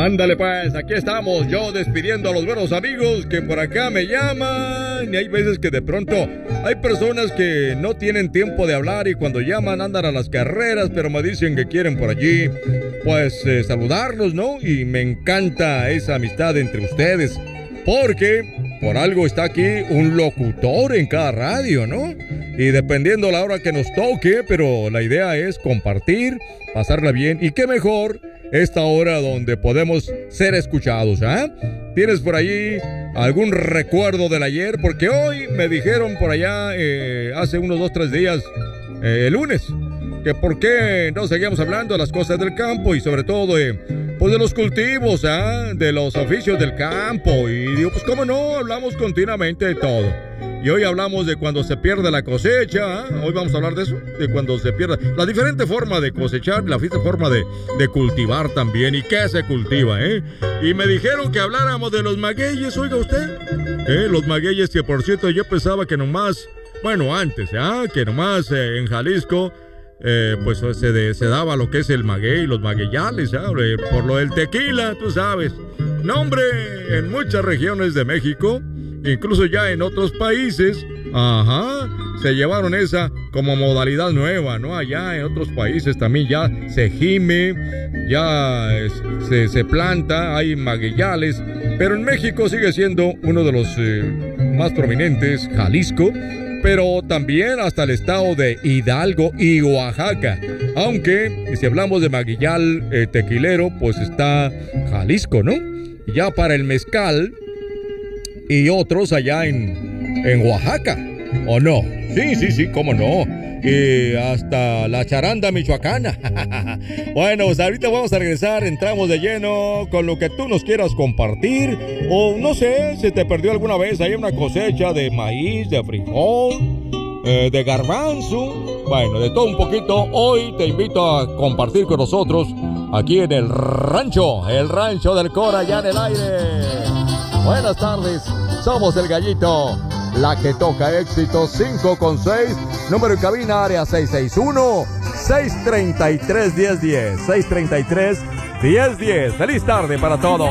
Ándale pues, aquí estamos, yo despidiendo a los buenos amigos que por acá me llaman. Y hay veces que de pronto hay personas que no tienen tiempo de hablar y cuando llaman andan a las carreras, pero me dicen que quieren por allí, pues saludarlos, ¿no? Y me encanta esa amistad entre ustedes, porque por algo está aquí un locutor en cada radio, ¿no? Y dependiendo la hora que nos toque, pero la idea es compartir, pasarla bien. Y qué mejor esta hora donde podemos ser escuchados, ¿ah? ¿Tienes por allí algún recuerdo del ayer? Porque hoy me dijeron por allá, hace unos 2-3 días, el lunes, que por qué no seguíamos hablando de las cosas del campo y sobre todo pues de los cultivos, de los oficios del campo. Y digo, pues cómo no, hablamos continuamente de todo. Y hoy hablamos de cuando se pierde la cosecha, Hoy vamos a hablar de eso, de cuando se pierde la diferente forma de cosechar, la diferente forma de cultivar también, y qué se cultiva, Y me dijeron que habláramos de los magueyes, oiga usted, los magueyes que por cierto yo pensaba que nomás, bueno antes, que nomás en Jalisco, pues se daba lo que es el maguey, los magueyales, por lo del tequila, tú sabes. No, hombre, en muchas regiones de México, incluso ya en otros países, se llevaron esa como modalidad nueva, ¿no? Allá en otros países también ya se gime, ya se planta, hay magueyales, pero en México sigue siendo uno de los más prominentes, Jalisco, pero también hasta el estado de Hidalgo y Oaxaca. Aunque si hablamos de magueyal tequilero, pues está Jalisco, ¿no? Y ya para el mezcal y otros allá en Oaxaca, ¿o no? Sí, cómo no. Y hasta la charanda michoacana. Bueno, pues ahorita vamos a regresar, entramos de lleno con lo que tú nos quieras compartir. O no sé, si te perdió alguna vez ahí una cosecha de maíz, de frijol, de garbanzo. Bueno, de todo un poquito. Hoy te invito a compartir con nosotros aquí en el rancho del Cora, allá en el aire. Buenas tardes, somos el Gallito, la que toca éxito 5 con 6, número en cabina área 661-633-1010, 633-1010. Feliz tarde para todos.